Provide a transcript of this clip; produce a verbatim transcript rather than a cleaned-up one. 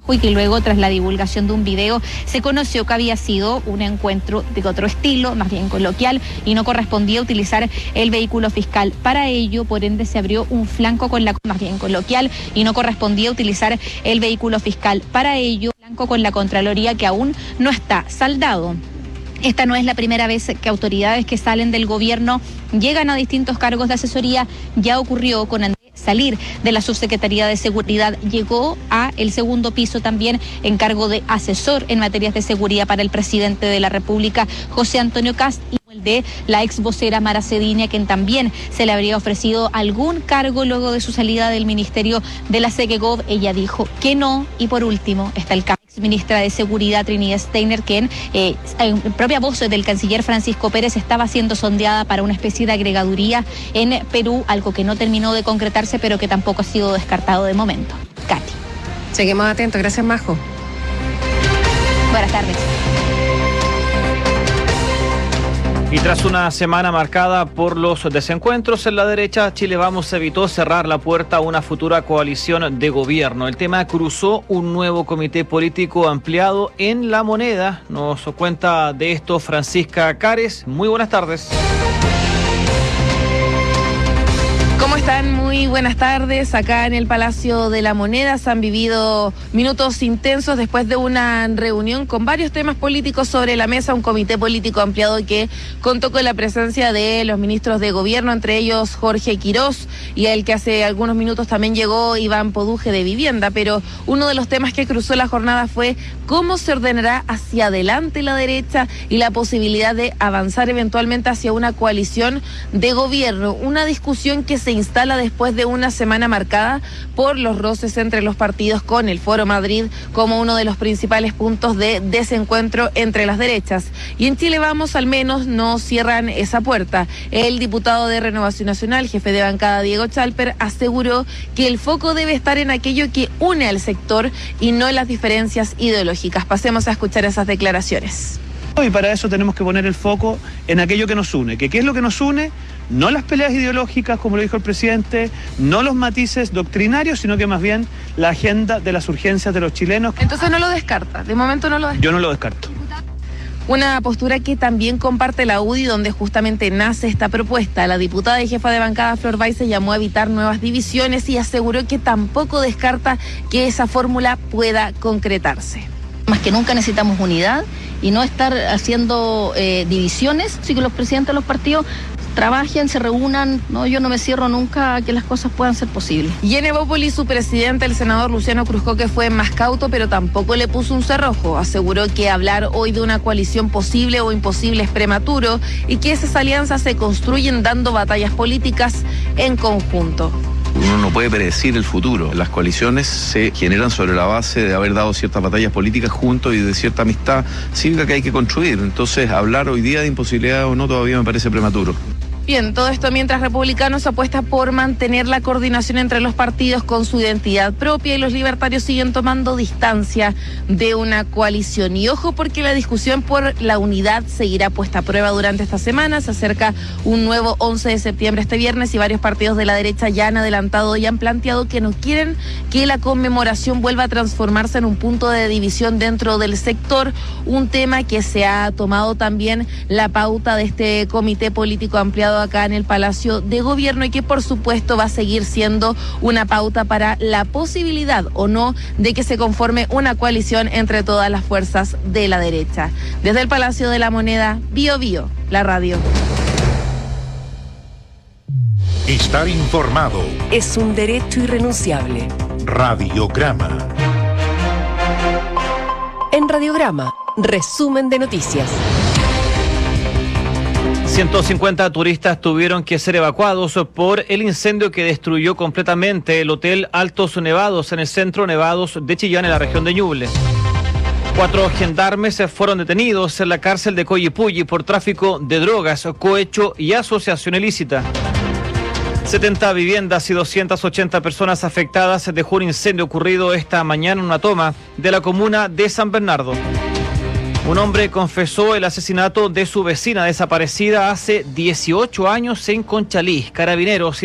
y que luego, tras la divulgación de un video, se conoció que había sido un encuentro de otro estilo, más bien coloquial, y no correspondía utilizar el vehículo fiscal para ello. Por ende, se abrió un flanco con la más bien coloquial y no correspondía utilizar el vehículo fiscal para ello, flanco con la Contraloría que aún no está saldado. Esta no es la primera vez que autoridades que salen del gobierno llegan a distintos cargos de asesoría. Ya ocurrió con Andrés Salir de la Subsecretaría de Seguridad, llegó a el segundo piso también en cargo de asesor en materias de seguridad para el presidente de la República, José Antonio Kast, y el de la ex vocera Mara Cediña, quien también se le habría ofrecido algún cargo luego de su salida del Ministerio de la Segegov. Ella dijo que no. Y por último está el caso de la ministra de Seguridad, Trinidad Steiner, quien eh, en propia voz del canciller Francisco Pérez estaba siendo sondeada para una especie de agregaduría en Perú, algo que no terminó de concretarse, pero que tampoco ha sido descartado de momento. Katy. Seguimos atentos. Gracias, Majo. Buenas tardes. Y tras una semana marcada por los desencuentros en la derecha, Chile Vamos evitó cerrar la puerta a una futura coalición de gobierno. El tema cruzó un nuevo comité político ampliado en La Moneda. Nos cuenta de esto Francisca Cares. Muy buenas tardes. ¿Cómo están? Muy buenas tardes. Acá en el Palacio de la Moneda se han vivido minutos intensos después de una reunión con varios temas políticos sobre la mesa, un comité político ampliado que contó con la presencia de los ministros de gobierno, entre ellos Jorge Quirós, y el que hace algunos minutos también llegó Iván Poduje de Vivienda. Pero uno de los temas que cruzó la jornada fue cómo se ordenará hacia adelante la derecha y la posibilidad de avanzar eventualmente hacia una coalición de gobierno. Una discusión que se instala después de una semana marcada por los roces entre los partidos, con el Foro Madrid como uno de los principales puntos de desencuentro entre las derechas. Y en Chile Vamos al menos no cierran esa puerta. El diputado de Renovación Nacional, jefe de bancada Diego Chalper, aseguró que el foco debe estar en aquello que une al sector y no en las diferencias ideológicas. Pasemos a escuchar esas declaraciones. Y para eso tenemos que poner el foco en aquello que nos une. ¿Que qué es lo que nos une? No las peleas ideológicas, como lo dijo el presidente, no los matices doctrinarios, sino que más bien la agenda de las urgencias de los chilenos. Entonces no lo descarta, de momento no lo descarta. Yo no lo descarto. Una postura que también comparte la U D I, donde justamente nace esta propuesta. La diputada y jefa de bancada Flor Baise llamó a evitar nuevas divisiones y aseguró que tampoco descarta que esa fórmula pueda concretarse. Más que nunca necesitamos unidad y no estar haciendo eh, divisiones, así que los presidentes de los partidos trabajen, se reúnan. No, yo no me cierro nunca a que las cosas puedan ser posibles. Y en Evópolis, su presidente, el senador Luciano Cruzcoque, fue más cauto, pero tampoco le puso un cerrojo. Aseguró que hablar hoy de una coalición posible o imposible es prematuro y que esas alianzas se construyen dando batallas políticas en conjunto. Uno no puede predecir el futuro. Las coaliciones se generan sobre la base de haber dado ciertas batallas políticas juntos y de cierta amistad cívica que hay que construir. Entonces, hablar hoy día de imposibilidad o no todavía me parece prematuro. Bien, todo esto mientras Republicanos apuesta por mantener la coordinación entre los partidos con su identidad propia, y los libertarios siguen tomando distancia de una coalición. Y ojo, porque la discusión por la unidad seguirá puesta a prueba durante esta semana. Se acerca un nuevo once de septiembre este viernes y varios partidos de la derecha ya han adelantado y han planteado que no quieren que la conmemoración vuelva a transformarse en un punto de división dentro del sector, un tema que se ha tomado también la pauta de este comité político ampliado acá en el Palacio de Gobierno y que por supuesto va a seguir siendo una pauta para la posibilidad o no de que se conforme una coalición entre todas las fuerzas de la derecha. Desde el Palacio de la Moneda, Bio Bio, la radio. Estar informado es un derecho irrenunciable. Radiograma. En Radiograma, resumen de noticias. ciento cincuenta turistas tuvieron que ser evacuados por el incendio que destruyó completamente el Hotel Altos Nevados en el centro Nevados de Chillán, en la región de Ñuble. Cuatro gendarmes fueron detenidos en la cárcel de Coyipulli por tráfico de drogas, cohecho y asociación ilícita. setenta viviendas y doscientas ochenta personas afectadas dejó un incendio ocurrido esta mañana en una toma de la comuna de San Bernardo. Un hombre confesó el asesinato de su vecina desaparecida hace dieciocho años en Conchalí. Carabineros